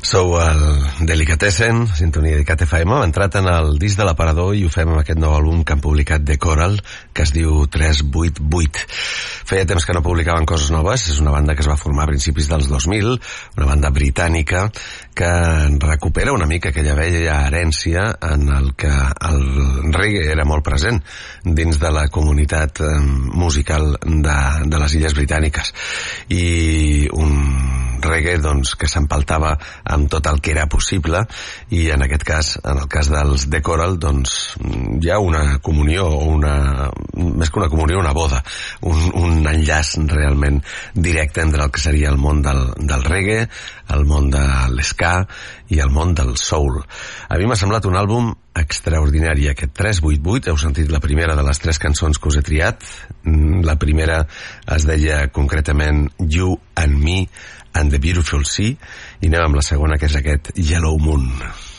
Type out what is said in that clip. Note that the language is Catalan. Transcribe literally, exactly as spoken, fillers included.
Sou el Delicatessen, sintonia de Cat F M. Hem entrat en el disc de l'aparador i ho fem amb aquest nou àlbum que han publicat The Coral, que es diu tres vuit vuit. Feia temps que no publicaven coses noves. És una banda que es va formar a principis dels dos mil, una banda britànica que recupera una mica aquella vella herència en el que el reggae era molt present dins de la comunitat musical de, de les Illes Britàniques. I un reggae doncs, que s'empaltava amb tot el que era possible, i en aquest cas, en el cas dels The Coral, doncs hi ha una comunió, o una, més que una comunió, una boda, un, un enllaç realment directe entre el que seria el món del, del reggae, el món de l'esca i el món del soul. A mi m'ha semblat un àlbum extraordinari, aquest tres vuit vuit. Heu sentit la primera de les tres cançons que us he triat. La primera es deia concretament You and Me and the Beautiful Sea, i anem amb la segona, que és aquest Yellow Moon.